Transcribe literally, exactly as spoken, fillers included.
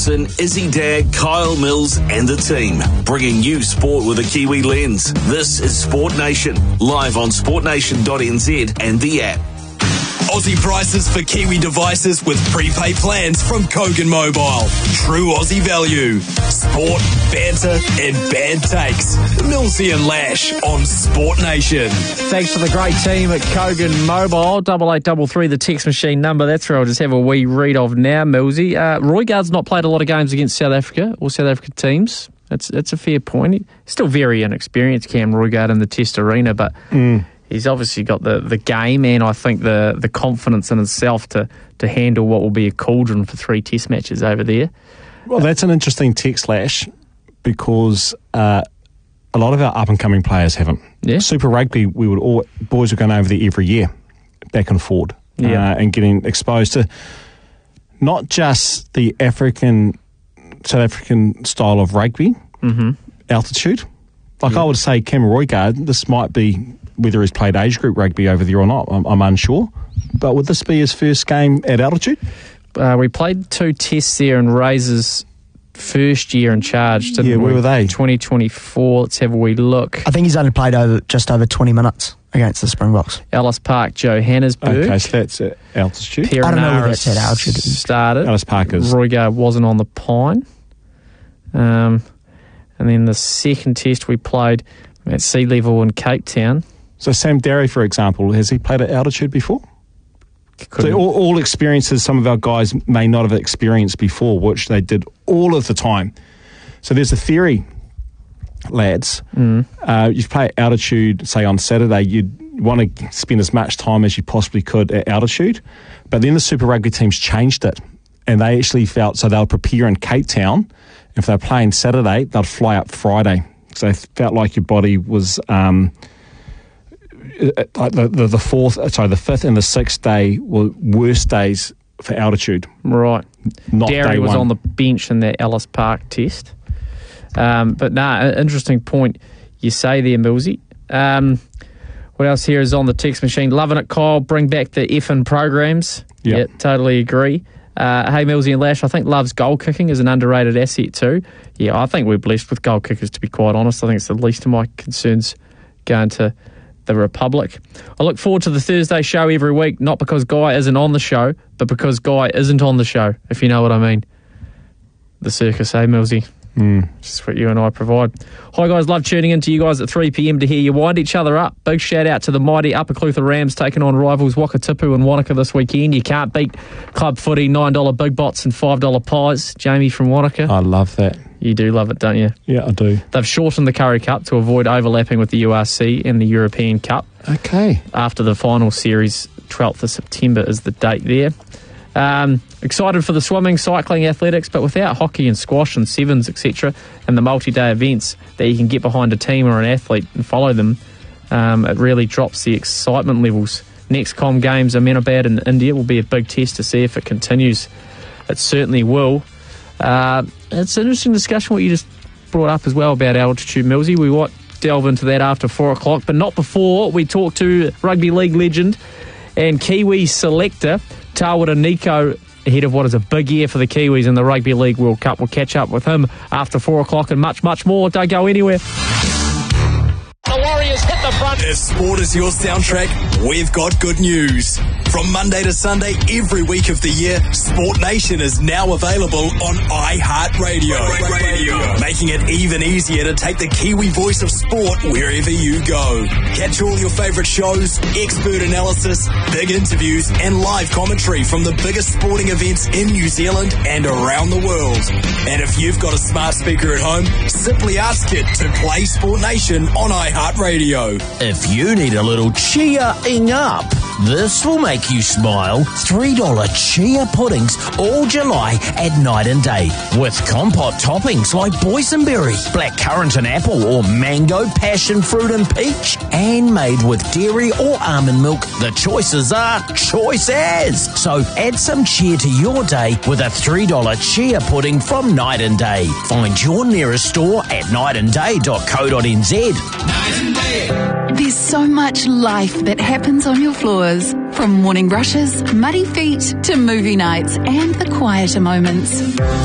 Wilson, Izzy Dagg, Kyle Mills and the team, bringing you sport with a Kiwi lens. This is Sport Nation, live on sport nation dot n z and the app. Aussie prices for Kiwi devices with prepaid plans from Kogan Mobile. True Aussie value. Sport, banter and bad takes. Millsy and Lash on Sport Nation. Thanks to the great team at Kogan Mobile. Double eight double three, the text machine number. That's where I'll just have a wee read of now, Millsy. Uh, Roygaard's not played a lot of games against South Africa or South African teams. That's, that's a fair point. He's still very inexperienced, Cam Roygaard, in the Test arena, but... Mm. He's obviously got the, the game and I think the, the confidence in himself to, to handle what will be a cauldron for three test matches over there. Well, that's an interesting text, Lash, because uh, a lot of our up-and-coming players haven't. Yeah. Super Rugby, we would all, boys were going over there every year, back and forward, yeah. uh, and getting exposed to not just the African, South African style of rugby, mm-hmm. altitude. Like yeah. I would say, Cam Roygaard, this might be... whether he's played age group rugby over there or not, I'm, I'm unsure. But would this be his first game at altitude? Uh, we played two tests there in Razor's first year in charge, didn't yeah, we? where were they? twenty twenty-four. Let's have a wee look. I think he's only played over just over twenty minutes against the Springboks. Ellis Park, Johannesburg. Okay, so that's at altitude. I don't know whether that's at altitude. Started. Ellis Park is. Roygaard wasn't on the Pine. Um, and then the second test we played at sea level in Cape Town. So Sam Darry, for example, has he played at altitude before? Couldn't. So all, all experiences some of our guys may not have experienced before, which they did all of the time. So there's a theory, lads. Mm. Uh, you play at altitude, say on Saturday, you'd want to spend as much time as you possibly could at altitude. But then the Super Rugby teams changed it, and they actually felt, so they'll prepare in Cape Town. If they're playing Saturday, they'll fly up Friday. So they felt like your body was... Um, Like the, the the fourth, sorry, the fifth and the sixth day were worst days for altitude. Right. Not Darry day was one. on the bench in that Ellis Park test. Um, but nah, interesting point you say there, Millsy. Um, what else here is on the text machine? Loving it, Kyle. Bring back the effing programs. Yep. Yeah, totally agree. Uh, hey, Millsy and Lash, I think Love's goal kicking is an underrated asset too. Yeah, I think we're blessed with goal kickers, to be quite honest. I think it's the least of my concerns going to the Republic. I look forward to the Thursday show every week, not because Guy isn't on the show, but because Guy isn't on the show, if you know what I mean. The circus, eh, Millsy? Mm. Just what you and I provide. Hi, guys. Love tuning in to you guys at three p.m. to hear you wind each other up. Big shout out to the mighty Upper Clutha Rams taking on rivals Wakatipu and Wanaka this weekend. You can't beat club footy, nine dollar big bots and five dollar pies. Jamie from Wanaka. I love that. You do love it, don't you? Yeah, I do. They've shortened the Curry Cup to avoid overlapping with the U R C and the European Cup. Okay. After the final series, twelfth of September is the date there. Um, excited for the swimming, cycling, athletics, but without hockey and squash and sevens, et cetera, and the multi-day events that you can get behind a team or an athlete and follow them, um, it really drops the excitement levels. Next Com Games, Ahmedabad in India, will be a big test to see if it continues. It certainly will. Uh, it's an interesting discussion what you just brought up as well about altitude, Millsy. We might delve into that after four o'clock, but not before we talk to rugby league legend and Kiwi selector Tawera Nico ahead of what is a big year for the Kiwis in the Rugby League World Cup. We'll catch up with him after four o'clock and much, much more. Don't go anywhere. The Warriors hit the front. If sport is your soundtrack, we've got good news. From Monday to Sunday, every week of the year, Sport Nation is now available on iHeartRadio. Radio. Making it even easier to take the Kiwi voice of sport wherever you go. Catch all your favourite shows, expert analysis, big interviews, and live commentary from the biggest sporting events in New Zealand and around the world. And if you've got a smart speaker at home, simply ask it to play Sport Nation on iHeartRadio. If you need a little cheering up, this will make you smile. three dollar chia puddings all July at Night and Day. With compote toppings like boysenberry, blackcurrant and apple, or mango, passion fruit and peach. And made with dairy or almond milk. The choices are choices. So add some cheer to your day with a three dollar chia pudding from Night and Day. Find your nearest store at night and day dot co dot n z. Night and Day. There's so much life that happens on your floors. From morning brushes, muddy feet, to movie nights and the quieter moments.